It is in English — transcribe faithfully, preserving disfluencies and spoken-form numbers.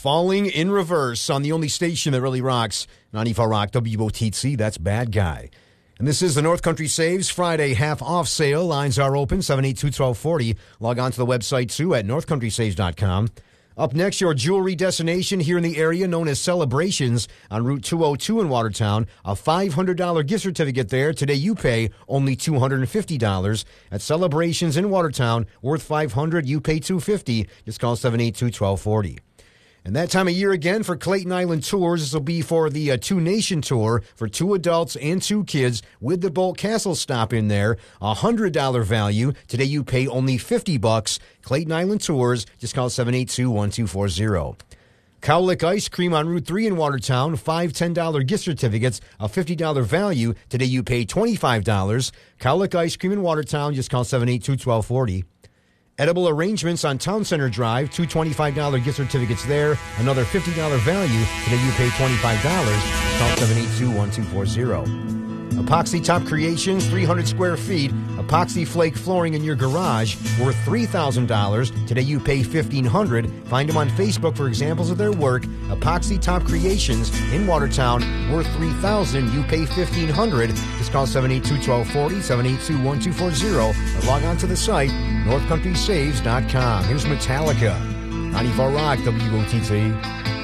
Falling in Reverse on the only station that really rocks, ninety-four Rock W O T C. That's Bad Guy. And this is the North Country Saves Friday half-off sale. Lines are open, seven eight two, one two four zero. Log on to the website, too, at north country saves dot com. Up next, your jewelry destination here in the area known as Celebrations on Route two oh two in Watertown. A five hundred dollars gift certificate there. Today you pay only two hundred fifty dollars. At Celebrations in Watertown, worth five hundred dollars, you pay two hundred fifty dollars. Just call seven eight two, one two four zero. And that time of year again for Clayton Island Tours. This will be for the uh, Two Nation Tour for two adults and two kids with the Bolt Castle stop in there. A one hundred dollars value. Today you pay only fifty bucks. Clayton Island Tours. Just call seven eight two, one two four zero. Cowlick Ice Cream on Route three in Watertown. Five ten dollars gift certificates. A fifty dollars value. Today you pay twenty-five dollars. Cowlick Ice Cream in Watertown. Just call seven eight two, one two four zero. Edible Arrangements on Town Center Drive, two twenty-five dollars gift certificates there, another fifty dollars value. Today you pay twenty-five dollars. Call seven eight two, one two four zero. Epoxy Top Creations, three hundred square feet. Epoxy flake flooring in your garage, worth three thousand dollars. Today you pay fifteen hundred dollars. Find them on Facebook for examples of their work. Epoxy Top Creations in Watertown, worth three thousand dollars. You pay fifteen hundred dollars. Just call seven eight two, one two four zero, seven eight two, one two four zero, or log on to the site, north country saves dot com. Here's Metallica, ninety-four Rock W O T C.